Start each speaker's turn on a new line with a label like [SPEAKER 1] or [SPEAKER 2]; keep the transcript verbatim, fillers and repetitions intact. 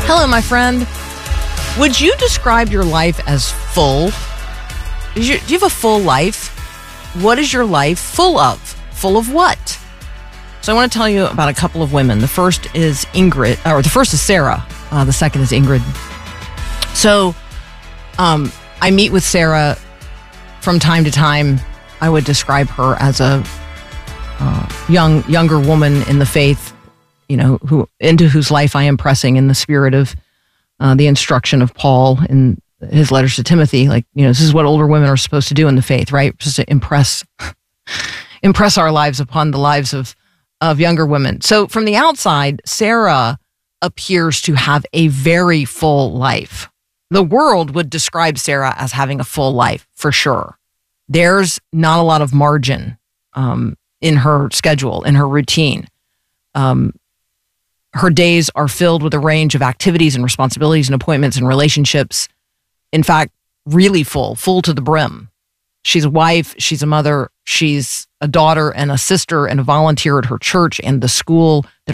[SPEAKER 1] Hello, my friend. Would you describe your life as full? Is your, do you have a full life? What is your life full of? Full of what? So I want to tell you about a couple of women. The first is Ingrid, or the first is Sarah. Uh, the second is Ingrid. So um, I meet with Sarah from time to time. I would describe her as a uh, young, younger woman in the faith, you know, who into whose life I am pressing in the spirit of uh, the instruction of Paul in his letters to Timothy. Like, you know, this is what older women are supposed to do in the faith, right? Just to impress, impress our lives upon the lives of, of younger women. So from the outside, Sarah appears to have a very full life. The world would describe Sarah as having a full life for sure. There's not a lot of margin um, in her schedule, in her routine. Um, her days are filled with a range of activities and responsibilities and appointments and relationships. In fact, really full, full to the brim. She's a wife, she's a mother, she's a daughter and a sister and a volunteer at her church and the school that